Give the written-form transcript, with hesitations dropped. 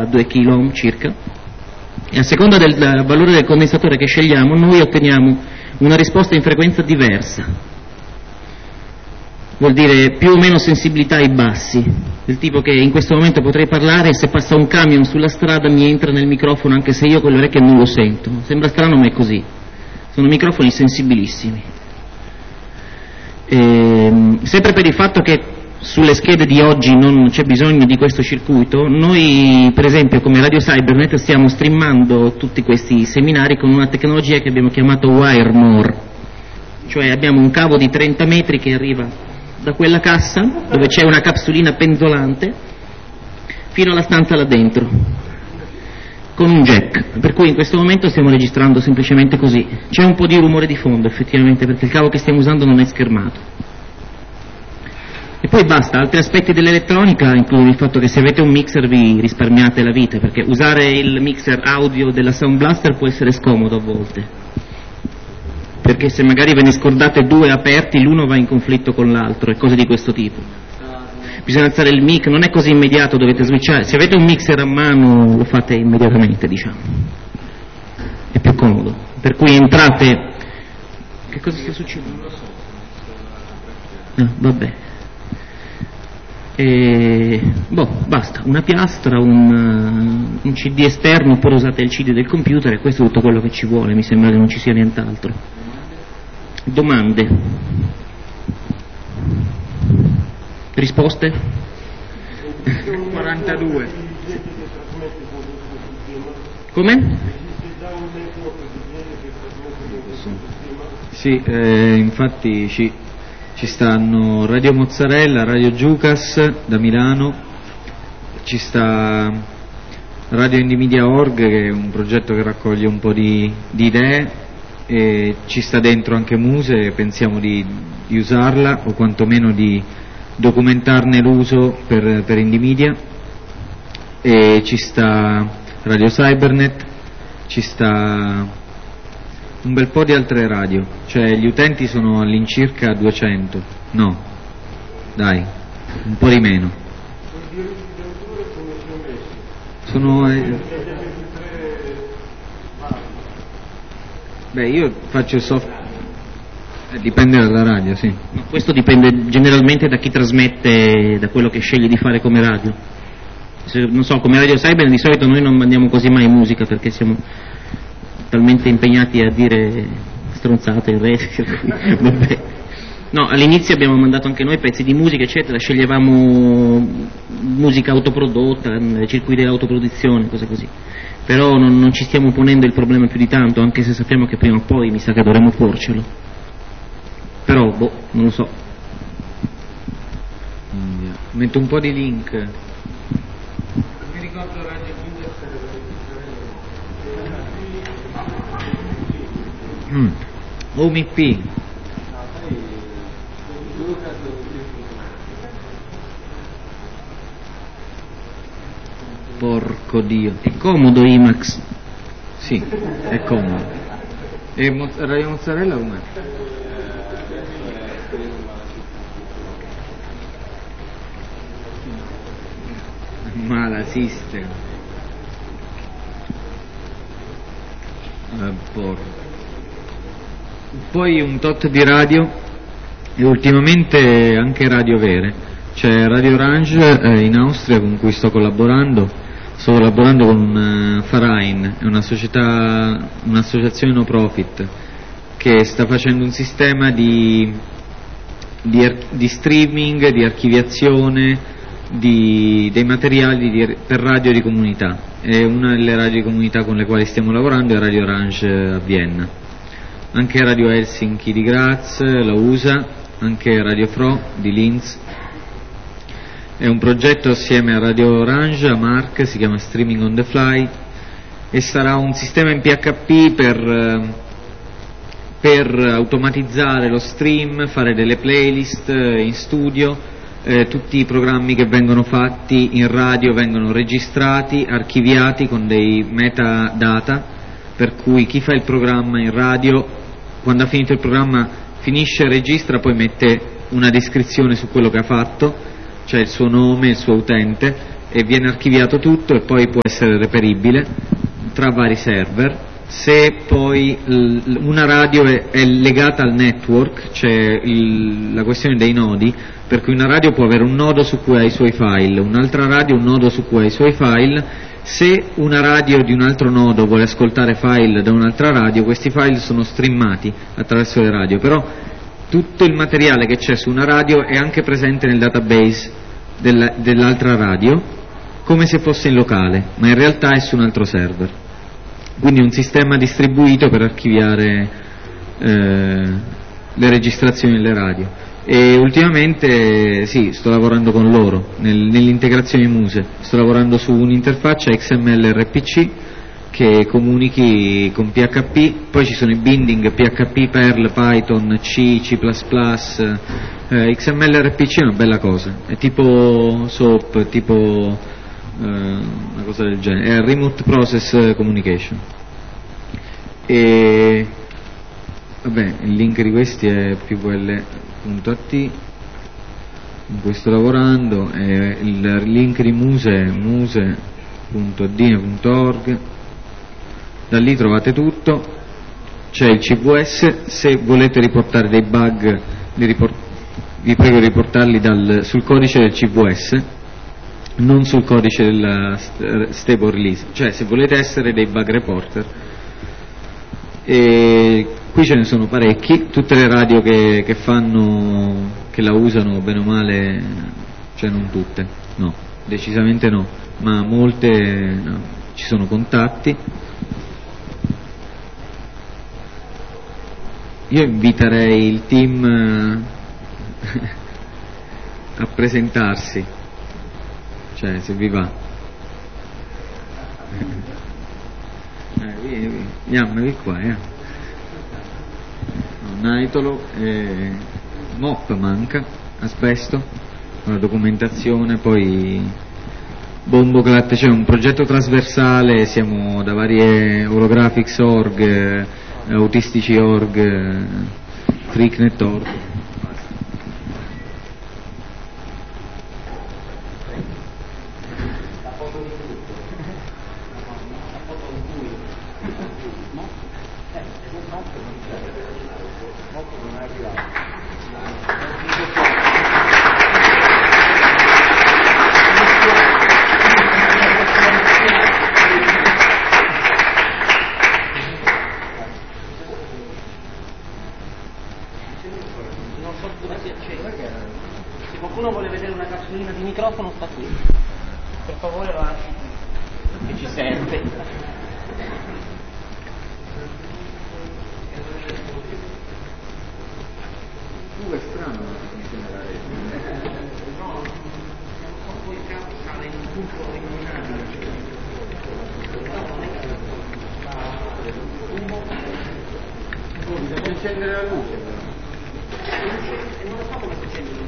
2 kΩ circa, e a seconda del valore del condensatore che scegliamo noi otteniamo una risposta in frequenza diversa. Vuol dire più o meno sensibilità ai bassi, del tipo che in questo momento potrei parlare e se passa un camion sulla strada mi entra nel microfono anche se io con le orecchie non lo sento. Sembra strano ma è così. Sono microfoni sensibilissimi. Sempre per il fatto che sulle schede di oggi non c'è bisogno di questo circuito, noi per esempio come Radio Cybernet stiamo streamando tutti questi seminari con una tecnologia che abbiamo chiamato WireMore, cioè abbiamo un cavo di 30 metri che arriva da quella cassa dove c'è una capsulina penzolante fino alla stanza là dentro con un jack, per cui in questo momento stiamo registrando semplicemente così. C'è un po' di rumore di fondo effettivamente perché il cavo che stiamo usando non è schermato. E poi basta, altri aspetti dell'elettronica includono il fatto che se avete un mixer vi risparmiate la vita, perché usare il mixer audio della Sound Blaster può essere scomodo a volte, perché se magari ve ne scordate 2 aperti l'uno va in conflitto con l'altro e cose di questo tipo. Bisogna alzare il mic, non è così immediato, dovete switchare. Se avete un mixer a mano lo fate immediatamente, diciamo, è più comodo, per cui entrate. Che cosa sta succedendo? Non lo so. No, vabbè. Basta, una piastra, un CD esterno, oppure usate il CD del computer e questo è tutto quello che ci vuole, mi sembra che non ci sia nient'altro. Domande? Risposte? 42. Come? Sì, infatti ci stanno Radio Mozzarella, Radio Giucas da Milano, ci sta Radio Indie-Media.org che è un progetto che raccoglie un po' di idee, e ci sta dentro anche Muse, pensiamo di usarla o quantomeno di documentarne l'uso per Indie-Media, e ci sta Radio Cybernet, ci sta un bel po' di altre radio, cioè gli utenti sono all'incirca 200, no, dai, un po' di meno. Sono io faccio il software, dipende dalla radio, sì. Ma questo dipende generalmente da chi trasmette, da quello che sceglie di fare come radio. Non so, come Radio Cyber di solito noi non mandiamo quasi mai musica perché siamo talmente impegnati a dire stronzate in rete. Vabbè. No, all'inizio abbiamo mandato anche noi pezzi di musica eccetera, sceglievamo musica autoprodotta, circuiti dell'autoproduzione, cose così, però non ci stiamo ponendo il problema più di tanto, anche se sappiamo che prima o poi mi sa che dovremo porcelo, però non lo so. Metto un po' di link. Mi ricordo Radio Home IP. Porco Dio, È comodo IMAX. sì, è comodo. E Radio Mozzarella com'è? Mala System. Porco. Poi un tot di radio e ultimamente anche radio vere. C'è Radio Orange in Austria con cui sto collaborando con Verein, è una società, un'associazione no profit che sta facendo un sistema di streaming, di archiviazione dei materiali per radio di comunità, e una delle radio di comunità con le quali stiamo lavorando è Radio Orange a Vienna. Anche Radio Helsinki di Graz la usa, anche Radio Fro di Linz. È un progetto assieme a Radio Orange, a Mark, si chiama Streaming on the Fly, e sarà un sistema in PHP per automatizzare lo stream, fare delle playlist in studio, tutti i programmi che vengono fatti in radio vengono registrati, archiviati con dei metadata, per cui chi fa il programma in radio, quando ha finito il programma, finisce, registra, poi mette una descrizione su quello che ha fatto, cioè il suo nome, il suo utente, e viene archiviato tutto e poi può essere reperibile tra vari server. Se poi una radio è legata al network, c'è la questione dei nodi, per cui una radio può avere un nodo su cui ha i suoi file, un'altra radio un nodo su cui ha i suoi file. Se una radio di un altro nodo vuole ascoltare file da un'altra radio, questi file sono streamati attraverso le radio, però tutto il materiale che c'è su una radio è anche presente nel database dell'altra radio, come se fosse in locale, ma in realtà è su un altro server. Quindi un sistema distribuito per archiviare le registrazioni delle radio. E ultimamente sì, sto lavorando con loro nell'integrazione Muse, sto lavorando su un'interfaccia XML RPC che comunichi con PHP, poi ci sono i binding PHP, Perl, Python, C, C++, XML RPC è una bella cosa, è tipo SOAP, tipo una cosa del genere, è Remote Process Communication. E vabbè, il link di questi è pwl.at, in cui sto lavorando, e il link di Muse è muse.addine.org. Da lì trovate tutto, c'è il CVS, se volete riportare dei bug vi prego di riportarli sul codice del CVS, non sul codice della stable release, cioè se volete essere dei bug reporter. E qui ce ne sono parecchi, tutte le radio che la usano bene o male, cioè non tutte, no, decisamente no, ma molte no, ci sono contatti. Io inviterei il team a presentarsi, cioè se vi va. Vieni qua, Naitolo, MOP manca, Asbesto, la documentazione, poi Bomboclat, c'è un progetto trasversale, siamo da varie Holographics.org, Autistici.org, Freaknet.org. Se qualcuno vuole vedere una capsulina di microfono sta qui, per favore lasci, che ci serve. È strano non funziona la rete. No, poi il capo sale in un punto illuminato. Bisogna accendere la luce però. Non lo so come si accende.